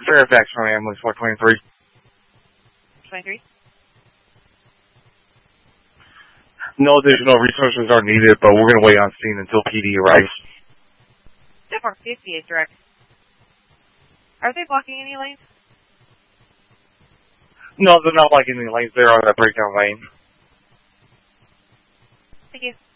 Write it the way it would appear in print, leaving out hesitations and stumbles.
Fairfax from ambulance 423. 23? No additional resources are needed, but we're going to wait on scene until PD arrives. 450 is direct. Are they blocking any lanes? No, they're not blocking any lanes. They're on that breakdown lane. Thank you.